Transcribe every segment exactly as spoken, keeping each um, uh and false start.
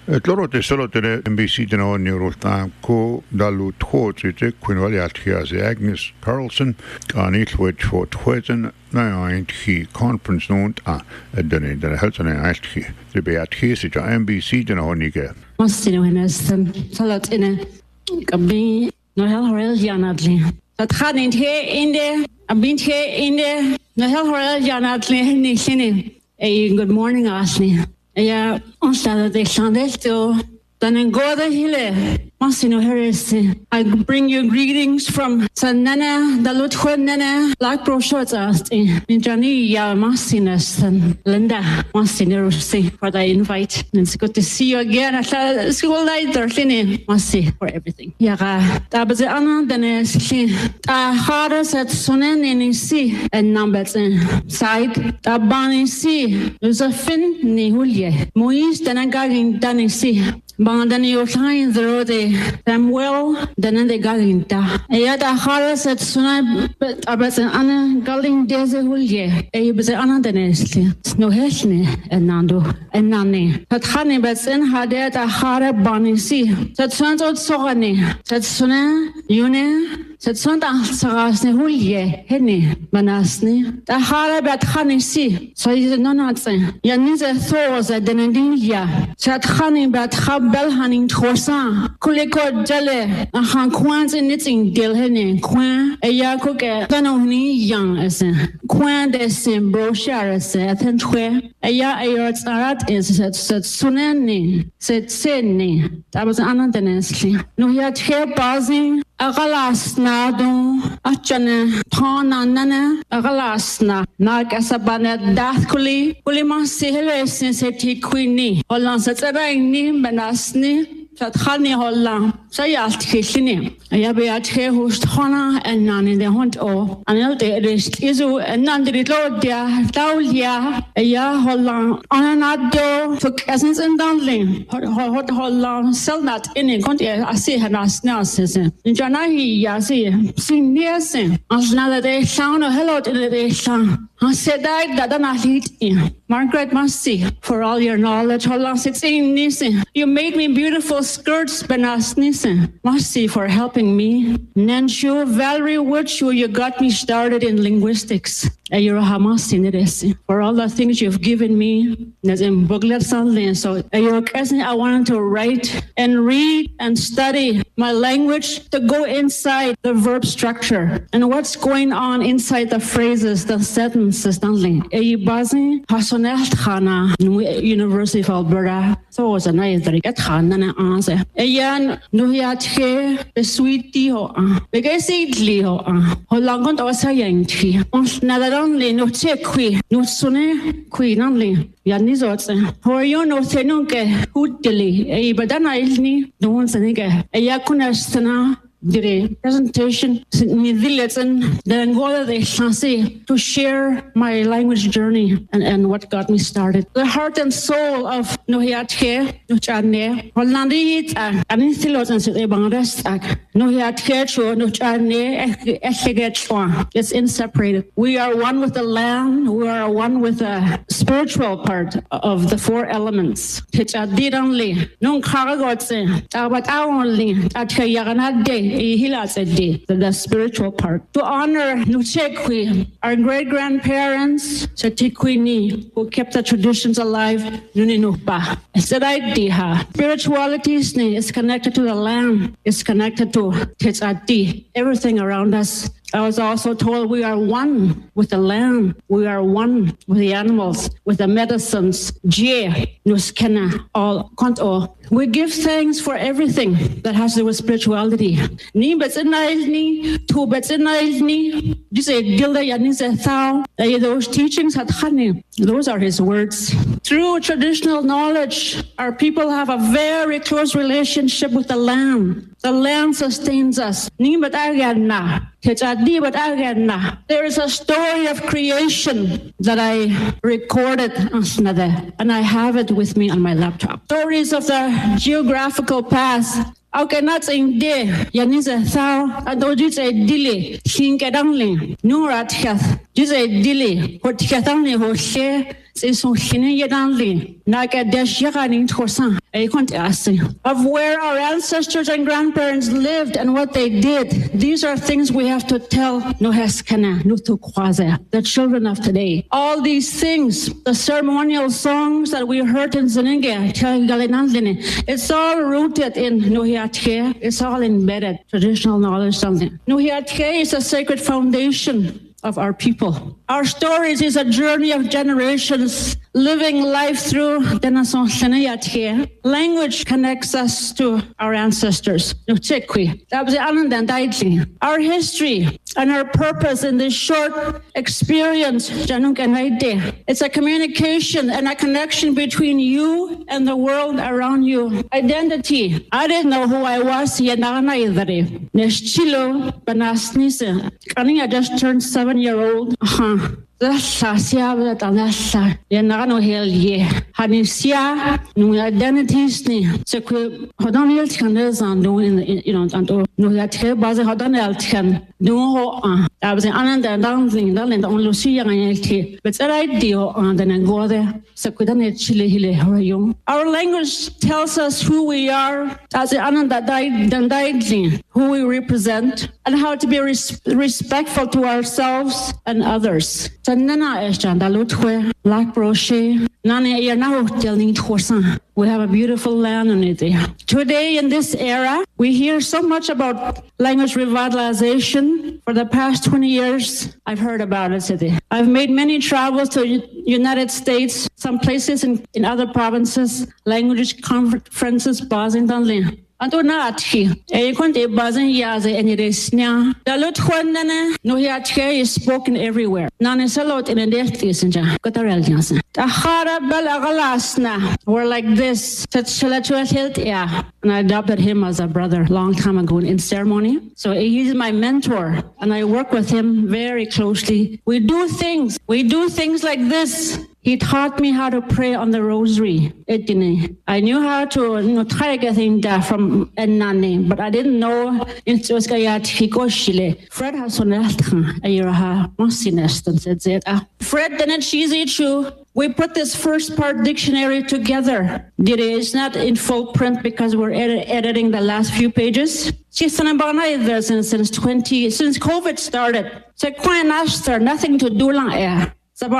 Tlorote solote M B C dino neurolta ko dalu twote quinwali altias Agnes Carlson ganil which for tweten na he conference note a done the health and alti the beat his M B C dino nige. Mostino hennes salat in a kabi no hel horel janadli. Dat gaat niet hier in de abint hier in de no hel horel janadli ni sini. A good morning Ashley. Ja, ons staat het Shandesto. Dan een goede hele. Masino heresi. I bring you greetings from Sanana, Dalutwa Nana, Black Broshot Asti. Minjani ya Masinas and Linda Masino for the invite. It's good to see you again at the school later, Lini Masi for everything. Yaga, Tabazi Anna, then is she. Ta Haras at Sunan in sea and numbers side. Tabani sea. There's a fin ni Hulia. Moise, then a gagging Danisi. Bandani your signs the road. Samuel, then they got in ta. Yet a Harris at Suna, but about an Anna Galling Desert Hulye, a was an Andanesli, no Heshni, and Nando, and Nani. But honey, but in her dead a Hara Bonnie sea. That sounds out Sogani, that Suna, Une. Said Santa Sarasne Hulye, Henny, Manasni, the Hara bat honey sea, so he's a non-answer. Yaniza Thors at Denandia, Sat honey bat Habel hunting Torsan, Kuliko Jelle, a Hanquans in knitting Dil Henny, Quan, a Yakuka, Danoni young as a Quan de Sim Broshar as a Tentwe, a Ya Ayot Sarat is said Sunani, said Sydney, that was Anandanesli. No, he had hair pausing. Agalasna do achane thona nana agalasna nagasabana dathkuli kulima sehele senseti queenie holan satsabaini manasni Khani Holland, Sayat Kishini, Ayabiat here who's Hona and none in the hunt or another Izu and none did it Lord dear, Taulia, Aya Holland, Ananado, for cousins and Dunling, Hot Holland, sell that in a country. I see her last now, says in Janahi, Yasi, sing near sin, as another day sound a hello to the day sound. I said that that I lead in. Margaret must see for all your knowledge. Holland sixteen Nissen. You made me beautiful skirts, Benas Nissen. Must see for helping me. Nanshu, Valerie Woodshu, you got me started in linguistics. You're Hamas in it for all the things you've given me. So I wanted to write and read and study my language to go inside the verb structure and what's going on inside the phrases, the sentences. University of Alberta. So was a nice that get Hana answer. Ayan, Nuhiat, the sweet Dio, because it Leo, Holangon or saying tea. Only no check qui, no sooner queen only. Yanizot, for you no Senunke, Hoodily, a Badana Ilni, no one's a nigger, a Yakunastana. The presentation then go the chance to share my language journey and, and what got me started. The heart and soul of Nohiatke, Nuchane, Hollandit, and Anithilos and Bangastak, Nohiatke, Nuchane, Echegetchwa. It's inseparated. We are one with the land, we are one with the spiritual part of the four elements. Tichadidanli, Nung Karagotse, Tabat only, Atkayaganade. The spiritual part. To honor Nuchekwi, our great-grandparents, Satikwini, who kept the traditions alive, Nuninukba. Spirituality is connected to the land, it's connected to Tetzati, everything around us. I was also told we are one with the land, we are one with the animals, with the medicines, Jie, Nuskena, all Konto. We give thanks for everything that has to do with spirituality. Ni betzenailni, tu betzenailni, just a gilda yanise thou, those teachings had honey. Those are his words. Through traditional knowledge, our people have a very close relationship with the land. The land sustains us. There is a story of creation that I recorded, and I have it with me on my laptop. Stories of the geographical past. Okay, not saying de, Yanisa thou, and do you say dilly, Shinkedangling, Nurat Hath, you say dilly, what Katangli, who share. so of where our ancestors and grandparents lived and what they did. These are things we have to tell the children of today. All these things, the ceremonial songs that we heard in Zeninge, it's all rooted in Nuhiatke. It's all embedded traditional knowledge. Nuhiatke is a sacred foundation of our people. Our stories is a journey of generations living life through the nation Shanayatke. Language connects us to our ancestors. Our history and our purpose in this short experience, it's a communication and a connection between you and the world around you. Identity. I didn't know who I was yet. I just turned seven year old. Uh-huh. Identities ni so ku hodan yelt kan rezan do in you know and no that he baz hodan yelt kan do ho I was an and dancing dan on Lucia yelt but I dio on the go there so ku dan chile hile hoyum. Our language tells us who we are as an that died dan died who we represent and how to be res- respectful to ourselves and others. Tanana Eshandalutwe, Black Brochet, Nani Yanao telling Torsan. We have a beautiful land on it. Today, in this era, we hear so much about language revitalization. For the past twenty years, I've heard about it today. I've made many travels to United States, some places in, in other provinces, language conferences, Boston, Antonati, a conte bazin yaze and it is now. The Lutwandana, no yatke is spoken everywhere. None is a lot in a death messenger. Cotarel Jansen. The Hara Belagalasna were like this. Yeah. And I adopted him as a brother long time ago in ceremony. So he's my mentor and I work with him very closely. We do things. We do things like this. He taught me how to pray on the rosary. I knew how to you know, try getting that from Enani, but I didn't know it was Fred has on Fred didn't choose it. We put this first part dictionary together. It's not in full print because we're ed- editing the last few pages. Since twenty since COVID started. So nothing to do lang.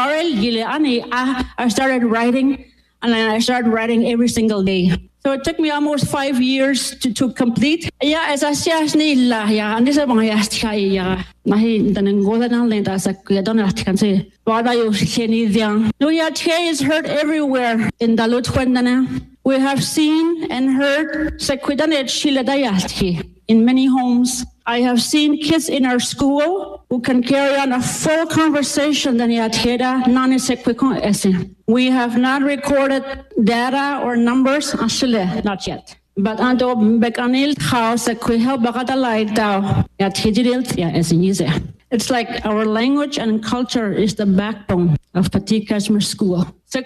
I started writing and I started writing every single day. So it took me almost five years to, to complete. Yeah, as I say, yeah, and this is my last year. Nahi danangola dan lenta sa kuya don at kan say. Wada yo sheni diang. No yatke is heard everywhere in Dalut Kwendana. We have seen and heard Sekwidanet Shiladayati in many homes. I have seen kids in our school who can carry on a full conversation. We have not recorded data or numbers, not yet. But ando bekanil house it's like our language and culture is the backbone of Petit Kashmir School. The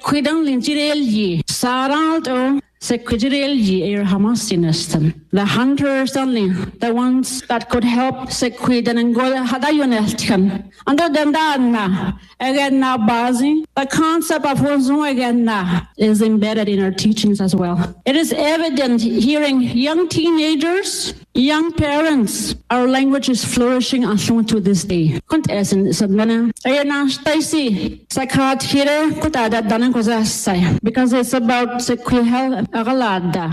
hunters only, the ones that could help Sequid and Angola Hadayoneltian. Under them, again now, Bazi, the concept of Wazoo again now is embedded in our teachings as well. It is evident hearing young teenagers, young parents, our language is flourishing until to this day. Because it's about Sequihel Agalada.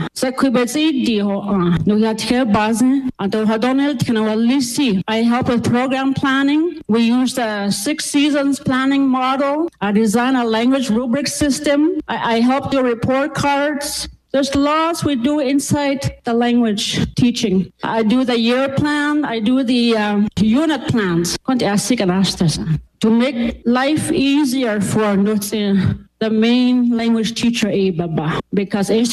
I help with program planning. We use the six seasons planning model. I design a language rubric system. I, I help do report cards. There's lots we do inside the language teaching. I do the year plan. I do the um, unit plans. To make life easier for the main language teacher, because this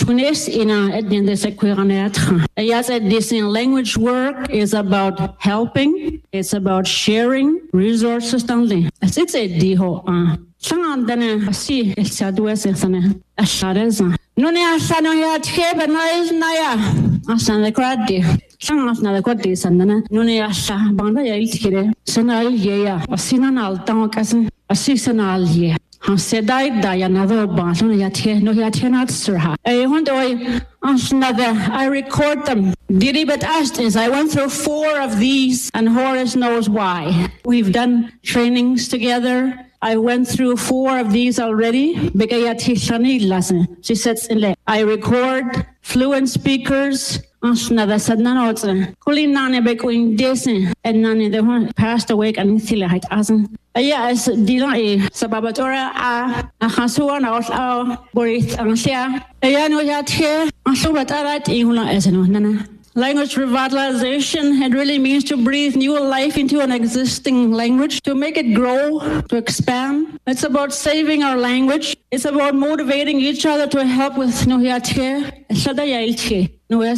language work is about helping, it's about sharing resources. It's a diho. See, it's a do as None asano ya tebe na naya asana kradi sang asana kradi sanana none asa banda ya ilkire sanal ye ya asina nal tang kasan asisanal ye Han sedai da ya nado ba no ya the no ya the not sir ha. I want to I record them. Diribet asked is I went through four of these and Horace knows why. We've done trainings together. I went through four of these already. She says, I record fluent speakers. Another said, no, it's a Kulinani Bequin Desi, and none of them passed away and Thilahite Asen. Yes, Dilai, Sababatora, a Hasuan, our Boris Ansia. Ayano Yat here, Asubatara, Ihula Esenona. Language revitalization, it really means to breathe new life into an existing language, to make it grow, to expand. It's about saving our language. It's about motivating each other to help with Nuhiate, Shadayailche.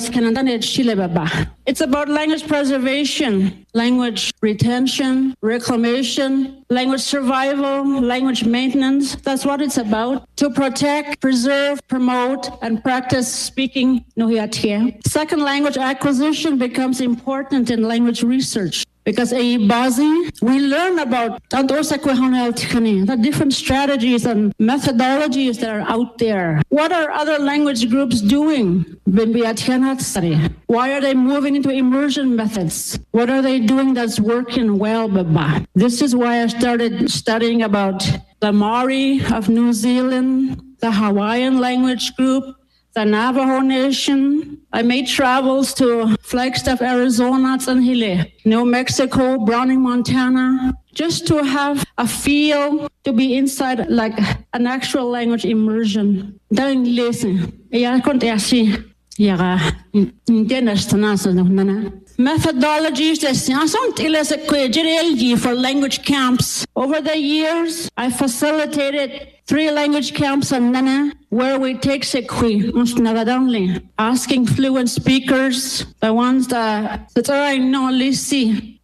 It's about language preservation, language retention, reclamation, language survival, language maintenance. That's what it's about. To protect, preserve, promote, and practice speaking Nuhiate. Second, language acquisition becomes important in language research. Because a bazi, we learn about the different strategies and methodologies that are out there. What are other language groups doing? Why are they moving into immersion methods? What are they doing that's working well? This is why I started studying about the Maori of New Zealand, the Hawaiian language group, the Navajo Nation. I made travels to Flagstaff, Arizona, Tsanhile, New Mexico, Browning, Montana, just to have a feel, to be inside like an actual language immersion. Don't listen. Yeah, Methodologies for language camps. Over the years, I facilitated three language camps in Nana, where we take Sekwi, asking fluent speakers, the ones that I know, Lisi,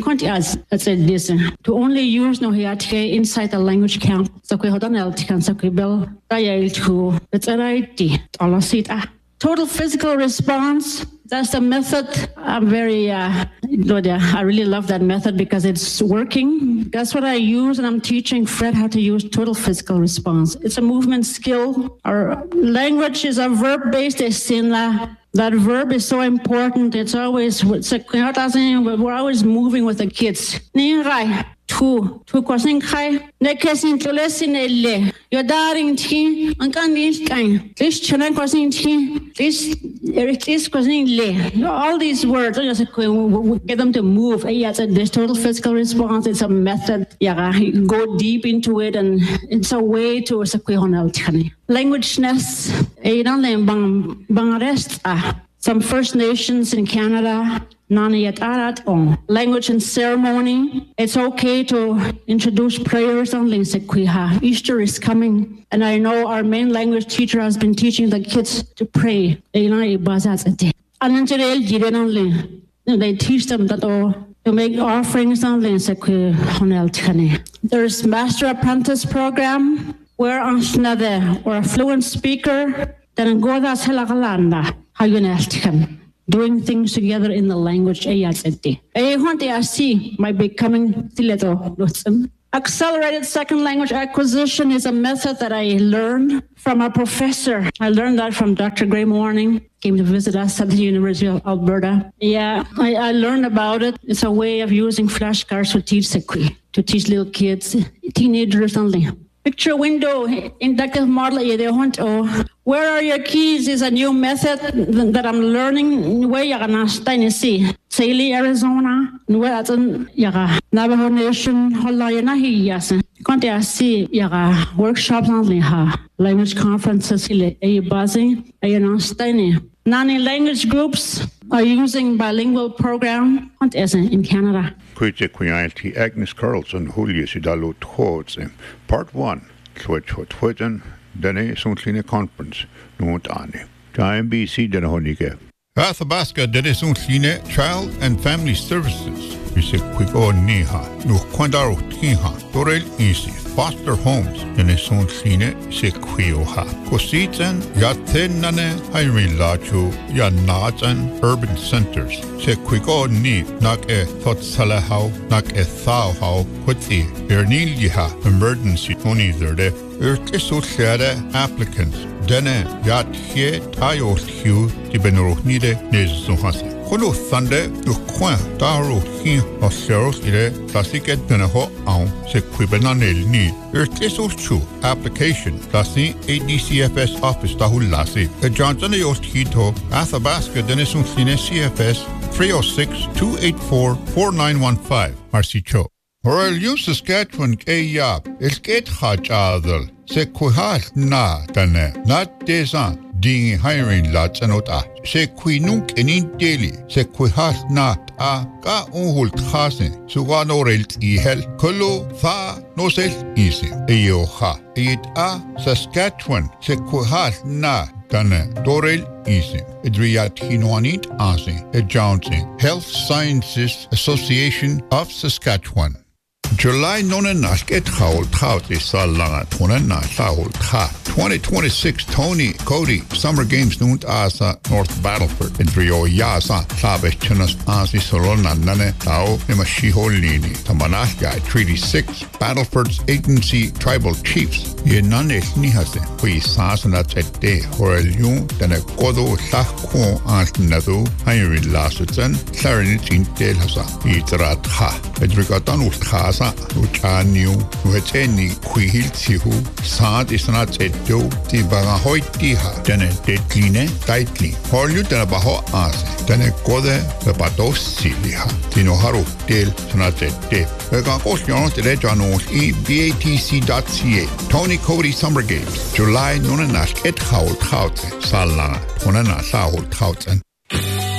to only use no hiate inside the language camp. So we hold on Eltikan, so we build to it's a right. Total physical response. That's the method. I'm very, uh, I really love that method because it's working. That's what I use, and I'm teaching Fred how to use total physical response. It's a movement skill. Our language is a verb-based sinla. That verb is so important. It's always, we're always moving with the kids. Two, two crossing high, necking to listen a lay. You're daring tea, and can't be kind. This children crossing tea, this this crossing lay. All these words, get them to move. Yes, there's total physical response. It's a method. Yeah, go deep into it, and it's a way to languageness. A don't bang bang rest. Some First Nations in Canada. Language and ceremony. It's okay to introduce prayers on Linsekwiha. Easter is coming, and I know our main language teacher has been teaching the kids to pray. They teach them that to make offerings on Linsekwiha. There's Master Apprentice program where another or a fluent speaker then go that's helagalanda. How you can doing things together in the language. Might be coming to Accelerated second language acquisition is a method that I learned from a professor. I learned that from Doctor Gray Morning, came to visit us at the University of Alberta. Yeah, I, I learned about it. It's a way of using flashcards to teach Sekwi, to teach little kids, teenagers only. Picture window, inductive model. Where are your keys is a new method that I'm learning. Where you're gonna see Saley, Arizona, where Navajo Nation, Holayana, Conte see Yaga workshops only ha language conferences. A buzzing, a non Nani language groups are using bilingual program in Canada. Agnes Carlson, Julius Idalo Twods, Part one, Twitch for Twitten, Dene Suntline Conference, Nunt Ane. Time B C Denahonike. Athabasca Dene Suntline Child and Family Services. We say quick or Niha, no Quandaro Tiha, Dorel Easy. foster homes in a son sine se quioha. Kositan yatenane hiring lachu ya najan urban centers. Se quigo ni nak e thot salahau nak e thau hau quiti ernilha emergency only there. Yrkesutskärde applicants denne yat he tayo hiu di benrohnide nezuhase. Kolo thande ukwa taro hi oseros ire klasiket denne ho au se quibenanel ni. Yrkesutchu application klasi A D C F S office tahulasi. E Johnson yost hito Athabasca denne sunline C F S three oh six, two eight four, four nine one five. Marcicho. Horal yun Saskatchewan kay yap, ilket hach adal, se kuhal na tane, not desan, ding hiring lots anota, se quinunk enin daily, se kuhal na a ka unhul thasen, sugano relt ihel, kolo tha no sel easy, eyo ha, it a Saskatchewan, se kuhal na tane, dorel easy. Idriat hinoanit asi, e Johnson, Health Sciences Association of Saskatchewan. July nona nasket haul tout is salanga tona na haul ta. twenty twenty-six Tony Cody Summer Games nunt asa North Battleford in Rio Yasa Sabe Chinas Asi Solona Nane Tao Nimashiholini Tamanashka Treaty six Battleford's Agency Tribal Chiefs Ye Nane Nihase Hui Sasana Tete Horelion Dana Kodo Sahko Antnadu Hayri Lasutsen Claritin Delhasa Itrat Ha Edricatan Ustasa Uchaniu Weteni Quihil Tihu Sad is not do ti baga hoitiha tene detline tightly horlu tene baho ase tene kode be patos siliha tino haru del sanate de ega kosyon tele jano e b a t c dot c a Tony Cody Summer Games July nona nash et haul haute sala ona na saul hauten